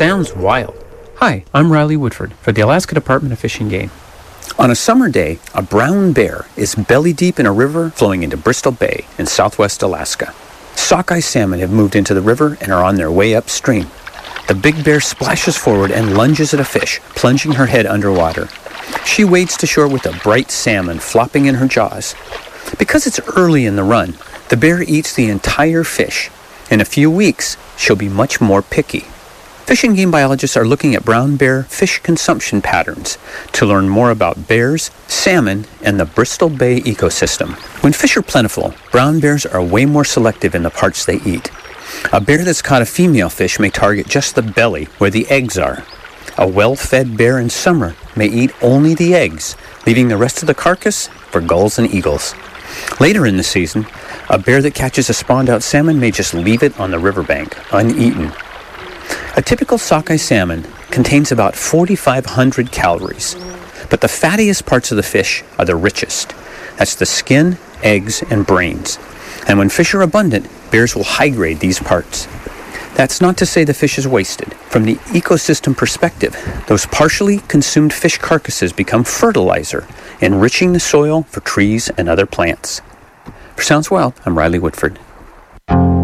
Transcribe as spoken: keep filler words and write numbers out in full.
sounds wild. Hi, I'm Riley Woodford for the Alaska Department of Fish and Game. On a summer day, a brown bear is belly deep in a river flowing into Bristol Bay in southwest Alaska. Sockeye salmon have moved into the river and are on their way upstream. The big bear splashes forward and lunges at a fish, plunging her head underwater. She wades to shore with a bright salmon flopping in her jaws. Because it's early in the run, the bear eats the entire fish. In a few weeks, she'll be much more picky. Fish and game biologists are looking at brown bear fish consumption patterns to learn more about bears, salmon, and the Bristol Bay ecosystem. When fish are plentiful, brown bears are way more selective in the parts they eat. A bear that's caught a female fish may target just the belly where the eggs are. A well-fed bear in summer may eat only the eggs, leaving the rest of the carcass for gulls and eagles. Later in the season, a bear that catches a spawned-out salmon may just leave it on the riverbank, uneaten. A typical sockeye salmon contains about forty-five hundred calories, but the fattiest parts of the fish are the richest. That's the skin, eggs, and brains. And when fish are abundant, bears will high-grade these parts. That's not to say the fish is wasted. From the ecosystem perspective, those partially consumed fish carcasses become fertilizer, enriching the soil for trees and other plants. For Sounds Wild, I'm Riley Woodford.